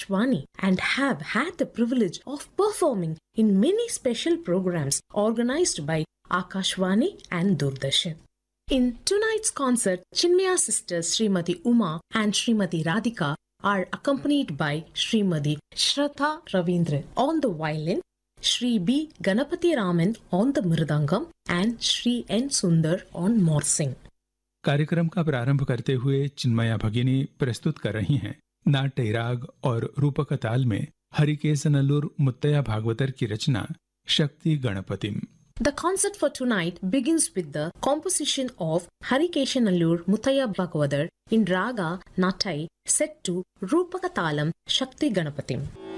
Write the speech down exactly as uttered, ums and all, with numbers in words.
Akashvani and have had the privilege of performing in many special programs organized by Akashvani and Doordarshan. In tonight's concert, Chinmaya's sisters Srimati Uma and Srimati Radhika are accompanied by Srimati Shraddha Ravindra on the violin, Shri B. Ganapati Raman on the mridangam and Shri N. Sundar on morsing. कार्यक्रम का प्रारंभ करते हुए चिन्मया भगिनी प्रस्तुत कर रही हैं नाट्य राग और रूपक ताल में हरिकेशनल्लूर मुत्तया भागवतर की रचना शक्ति गणपतिम. The concert for tonight begins with the composition of Harikeshanallur Muttaya Bhagavatar in Raga Nattai set to Rupakatalam Shakti Ganapatim.